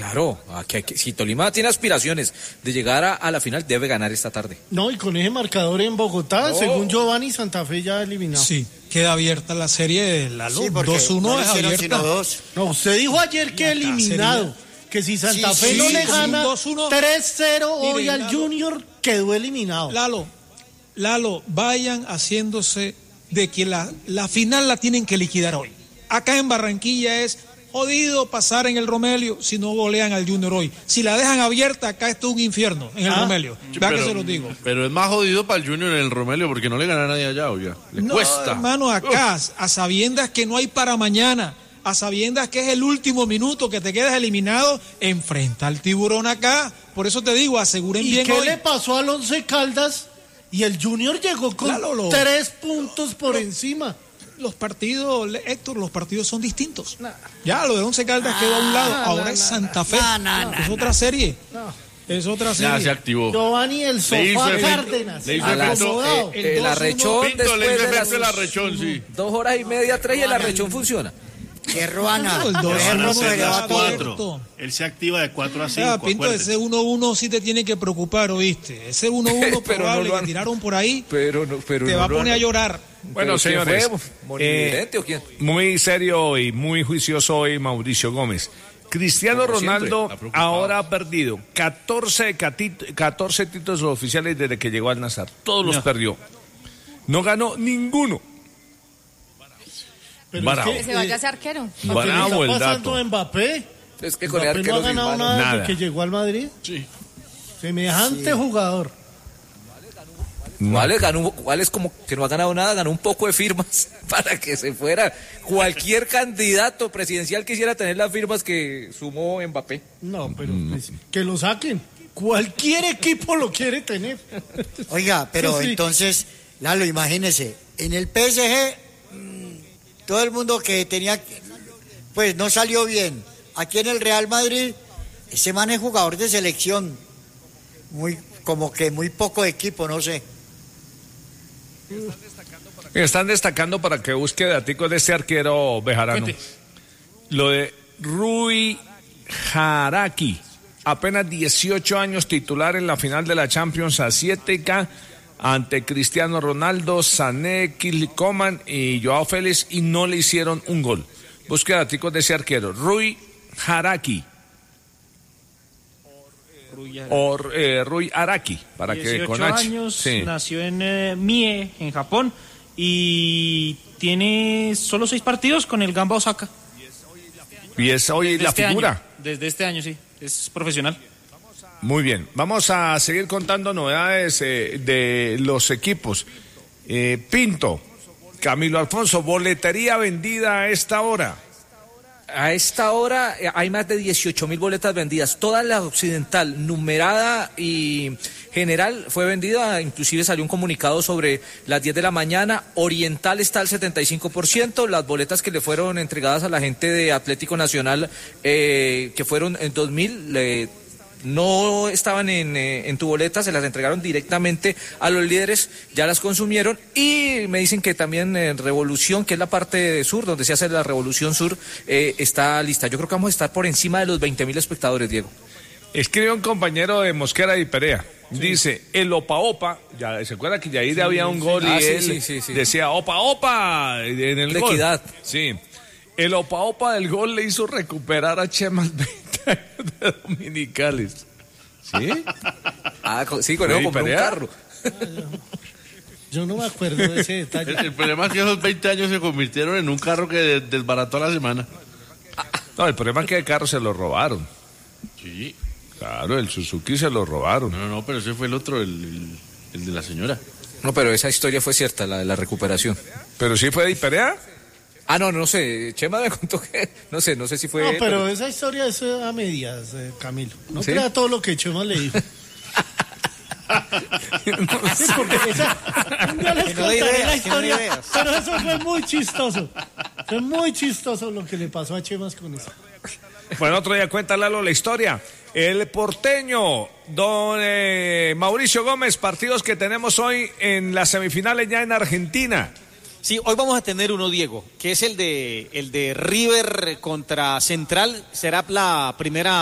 Claro, si Tolima tiene aspiraciones de llegar a la final, debe ganar esta tarde. No, y con ese marcador en Bogotá, según Giovanni, Santa Fe ya eliminado. Sí, queda abierta la serie de Lalo. Sí, 2-1 no es abierta. No, usted dijo ayer que eliminado. Que si Santa Fe no le gana 3-0 hoy al Junior, quedó eliminado. Lalo, vayan haciéndose de que la final la tienen que liquidar hoy. Acá en Barranquilla es jodido pasar en el Romelio si no golean al Junior hoy. Si la dejan abierta, acá esto es un infierno en el Romelio. Vea que se los digo. Pero es más jodido para el Junior en el Romelio porque no le gana a nadie allá, oiga. Le cuesta. Hermano, acá, a sabiendas que no hay para mañana, a sabiendas que es el último minuto que te quedas eliminado, enfrenta al Tiburón acá. Por eso te digo, aseguren bien hoy. ¿Y qué hoy le pasó al Once Caldas? Y el Junior llegó con 3 puntos por encima. Los partidos, Héctor, los partidos son distintos. Ya, lo de Once Caldas quedó a un lado. Ahora es Santa Fe. Es otra serie. Es otra serie. Ya se activó. Giovanni, el sofá Cárdenas. Le hizo efecto. El arrechón Pinto, le hizo efecto el arrechón, sí. 2 horas y media, 3 y el arrechón funciona. ¡Qué ruana! Él se activa de 4 a 5. Pinto, ese 1-1 sí te tiene que preocupar, ¿oíste? Ese 1-1 probable que tiraron por ahí te va a poner a llorar. Bueno, señores, ¿o quién? Muy serio y muy juicioso hoy Mauricio Gómez. Cristiano Ronaldo ahora ha perdido 14 títulos oficiales desde que llegó al Nazar. Todos los perdió. No ganó ninguno. Pero Bravo. es que se vaya a ser arquero. Bravo el dato. Mbappé. Es que con Mbappé no ha ganado nada desde que llegó al Madrid. Sí. Semejante jugador. ¿Cuál es como que no ha ganado nada? Ganó un poco de firmas para que se fuera. Cualquier candidato presidencial quisiera tener las firmas que sumó Mbappé. No, pero pues, que lo saquen. Cualquier equipo lo quiere tener. Oiga, pero sí. Entonces, Lalo, imagínese, en el PSG todo el mundo que tenía, pues no salió bien. Aquí en el Real Madrid, ese man es jugador de selección, como que muy poco equipo, no sé. Están destacando para que busque daticos de este arquero bejarano. Lo de Rui Jaraki, apenas 18 años, titular en la final de la Champions Asiática ante Cristiano Ronaldo, Sané, Kingsley Coman y Joao Félix, y no le hicieron un gol. Busque daticos de ese arquero, Rui Jaraki. Rui Araki, para que con H. 18 años, nació en Mie, en Japón, y tiene solo 6 partidos con el Gamba Osaka. Y es hoy la figura. Desde este año, sí, es profesional. Muy bien, vamos a seguir contando novedades de los equipos. Pinto, Camilo Alfonso, boletería vendida a esta hora. A esta hora hay más de 18,000 boletas vendidas. Toda la occidental, numerada y general, fue vendida. Inclusive salió un comunicado sobre las 10 de la mañana. Oriental está al 75%. Las boletas que le fueron entregadas a la gente de Atlético Nacional, que fueron en 2,000, no estaban en tu boleta, se las entregaron directamente a los líderes, ya las consumieron. Y me dicen que también en Revolución, que es la parte sur, donde se hace la Revolución Sur, está lista. Yo creo que vamos a estar por encima de los 20,000 espectadores, Diego. Escribe un compañero de Mosquera y Perea, dice, el Opa Opa, ya se acuerda que ya ahí había un gol y él decía Opa Opa en el gol. Equidad. Sí, el Opa Opa del gol le hizo recuperar a Chema de Dominicales. ¿Sí? Sí, con eso compró un carro. Yo no me acuerdo de ese detalle. El problema es que esos 20 años se convirtieron en un carro que desbarató a la semana. No, el problema es que el carro se lo robaron. Sí. Claro, el Suzuki se lo robaron. No, pero ese fue el otro, el de la señora. No, pero esa historia fue cierta, la de la recuperación. ¿Pero sí fue de Iperea? No sé, Chema me contó que, no sé si fue... No, pero esa historia es a medias, Camilo. No ¿sí? crea todo lo que Chema le dijo. Sí, porque yo les contaré la historia, pero eso fue muy chistoso. Fue muy chistoso lo que le pasó a Chemas con eso. Bueno, otro día cuenta Lalo la historia. El porteño, don Mauricio Gómez, partidos que tenemos hoy en las semifinales ya en Argentina. Sí, hoy vamos a tener uno, Diego, que es el de River contra Central. Será la primera